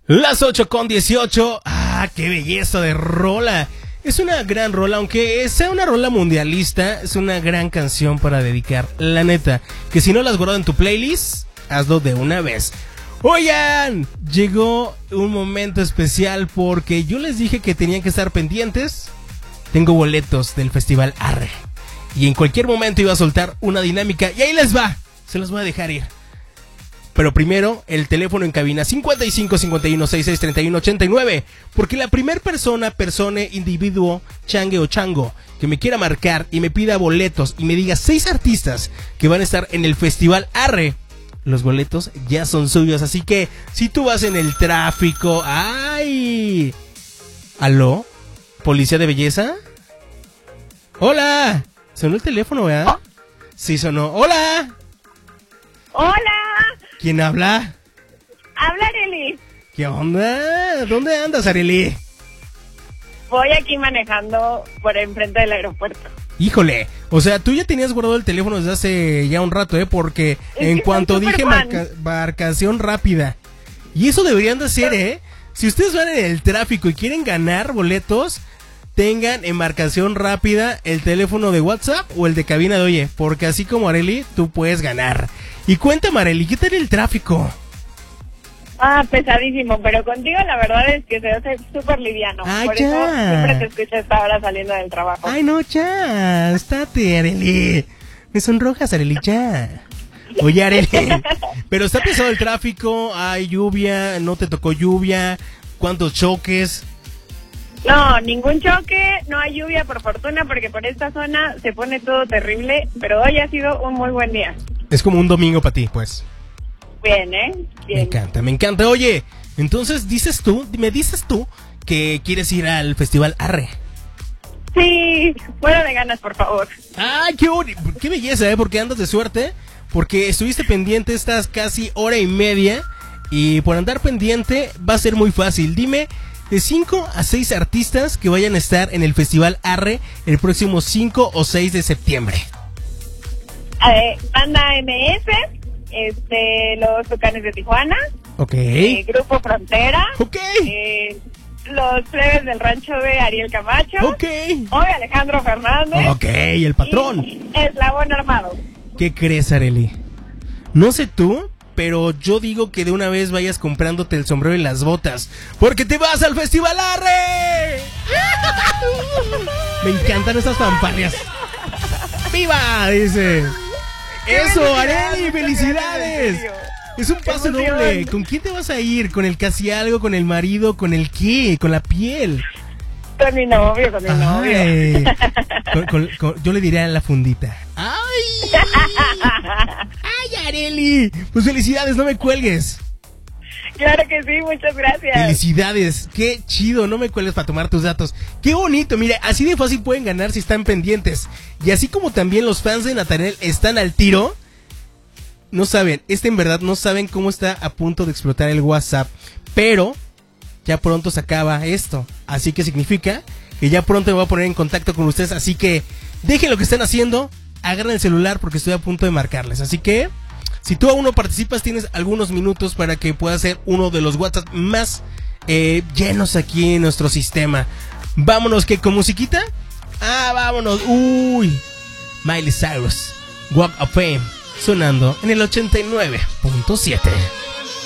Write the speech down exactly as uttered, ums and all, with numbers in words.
Las ocho con dieciocho. Ah, qué belleza de rola. Es una gran rola, aunque sea una rola mundialista, es una gran canción para dedicar. La neta, que si no la has guardado en tu playlist, hazlo de una vez. Oigan, llegó un momento especial porque yo les dije que tenían que estar pendientes. Tengo boletos del Festival Arre. Y en cualquier momento iba a soltar una dinámica. Y ahí les va, se los voy a dejar ir. Pero primero, el teléfono en cabina cincuenta y cinco, cincuenta y uno, sesenta y seis, treinta y uno, ochenta y nueve. Porque la primer persona, persone, individuo, changue o chango que me quiera marcar y me pida boletos y me diga seis artistas que van a estar en el Festival Arre, los boletos ya son suyos. Así que si tú vas en el tráfico... ¡Ay! ¿Aló? ¿Policía de belleza? ¡Hola! Sonó el teléfono, ¿verdad? Sí, sonó. ¡Hola! ¡Hola! ¿Quién habla? Habla Arely. ¿Qué onda? ¿Dónde andas, Arely? Voy aquí manejando por enfrente del aeropuerto. Híjole, o sea, tú ya tenías guardado el teléfono desde hace ya un rato, ¿eh? Porque es en que cuanto dije marca, fan. marcación rápida. Y eso deberían de hacer, ¿eh? Si ustedes van en el tráfico y quieren ganar boletos, tengan en marcación rápida el teléfono de WhatsApp o el de cabina de Oye, porque así como Arely, tú puedes ganar. Y cuéntame, Arely, ¿qué tal el tráfico? Ah, pesadísimo, pero contigo la verdad es que se hace súper liviano. Ay, Por ya. eso siempre te escucho a esta hora saliendo del trabajo. Ay, no, ya, estate, Arely. Me sonrojas, Arely, ya. Oye, Arely, pero está pesado el tráfico, hay lluvia, no te tocó lluvia, ¿cuántos choques? No, ningún choque, no hay lluvia por fortuna porque por esta zona se pone todo terrible, pero hoy ha sido un muy buen día. Es como un domingo para ti, pues. Bien, ¿eh? Bien. Me encanta, me encanta. Oye, entonces dices tú, me dices tú que quieres ir al Festival Arre. Sí, fuera de ganas, por favor. Ay, qué, boni- qué belleza, ¿eh? Porque andas de suerte, porque estuviste pendiente estas casi hora y media y por andar pendiente va a ser muy fácil. Dime de cinco a seis artistas que vayan a estar en el Festival Arre el próximo cinco o seis de septiembre. Eh, banda M S, este, los Tucanes de Tijuana, Ok. eh, Grupo Frontera, Ok. eh, los plebes del rancho de Ariel Camacho, Ok. hoy Alejandro Fernández, Ok, el patrón. y Eslabón Armado. ¿Qué crees, Arely? No sé tú, pero yo digo que de una vez vayas comprándote el sombrero y las botas, porque te vas al Festival Arre. Me encantan estas fanfarrias. ¡Viva! Dice. Eso, Arely, felicidades. Es un paso doble. ¿Con quién te vas a ir? ¿Con el casi algo? ¿Con el marido? ¿Con el qué? ¿Con la piel? Con mi novio, con mi novio. Ay, con- con- con- yo le diría a la fundita. ¡Ay! ¡Ay, Arely! Pues felicidades, no me cuelgues. Claro que sí, muchas gracias. Felicidades, qué chido, no me cuelgues para tomar tus datos. Qué bonito, mire, así de fácil pueden ganar si están pendientes. Y así como también los fans de Natanael están al tiro, no saben, este en verdad no saben cómo está a punto de explotar el WhatsApp. Pero ya pronto se acaba esto, así que significa que ya pronto me voy a poner en contacto con ustedes. Así que dejen lo que están haciendo, agarren el celular porque estoy a punto de marcarles. Así que si tú aún no participas, tienes algunos minutos para que puedas ser uno de los WhatsApp más eh, llenos aquí en nuestro sistema. Vámonos, que con musiquita. Ah, vámonos. Uy, Miley Cyrus, Walk of Fame, sonando en el ochenta y nueve punto siete.